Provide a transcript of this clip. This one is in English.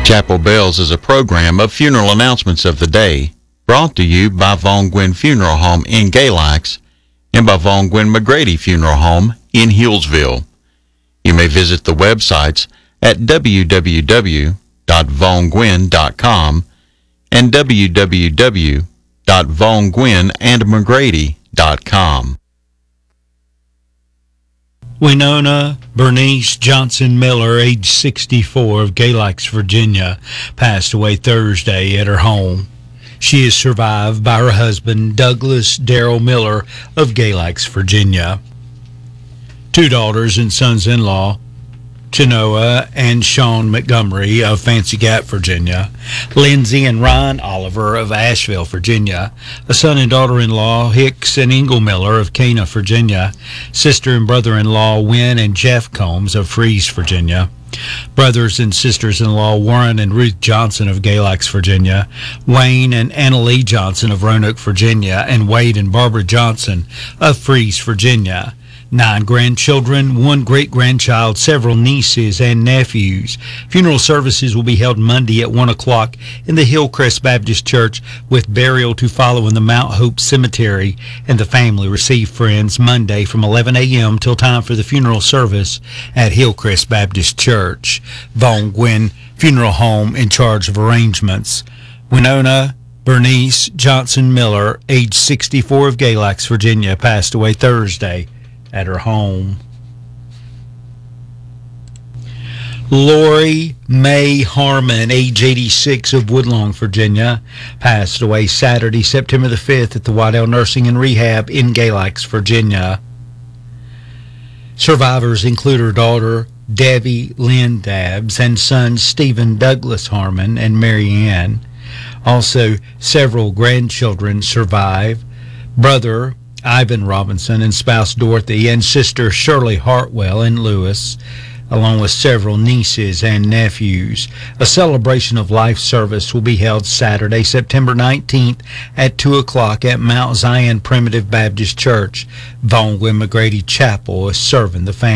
Chapel Bells is a program of funeral announcements of the day, brought to you by Vaughn Gwynn Funeral Home in Galax and by Vaughn Gwynn McGrady Funeral Home in Hillsville. You may visit the websites at www.vaughngwynn.com and www.vaughngwynnandmcgrady.com. Winona Bernice Johnson Miller, age 64, of Galax, Virginia, passed away Thursday at her home. She is survived by her husband, Douglas Darrell Miller, of Galax, Virginia. Two daughters and sons-in-law, Chenoa and Sean Montgomery of Fancy Gap, Virginia, Lindsay and Ryan Oliver of Asheville, Virginia, a son and daughter-in-law, Hicks and Ingle Miller of Cana, Virginia, sister and brother-in-law, Wynn and Jeff Combs of Fries, Virginia, brothers and sisters-in-law, Warren and Ruth Johnson of Galax, Virginia, Wayne and Anna Lee Johnson of Roanoke, Virginia, and Wade and Barbara Johnson of Fries, Virginia. 9 grandchildren, 1 great-grandchild, several nieces and nephews. Funeral services will be held Monday at 1 o'clock in the Hillcrest Baptist Church, with burial to follow in the Mount Hope Cemetery, and the family receive friends Monday from 11 a.m. till time for the funeral service at Hillcrest Baptist Church. Vaughn Gwynn Funeral Home in charge of arrangements. Winona Bernice Johnson Miller, age 64, of Galax, Virginia, passed away Thursday at her home. Lori Mae Harmon, age 86, of Woodlawn, Virginia, passed away Saturday, September the 5th at the Waddell Nursing and Rehab in Galax, Virginia. Survivors include her daughter, Debbie Lynn Dabbs, and sons Stephen Douglas Harmon and Mary Ann. Also, several grandchildren survive: brother Ivan Robinson and spouse Dorothy, and sister Shirley Hartwell in Lewis, along with several nieces and nephews. A celebration of life service will be held Saturday, September 19th at 2 o'clock at Mount Zion Primitive Baptist Church. Vaughn Gwynn McGrady Chapel is serving the family.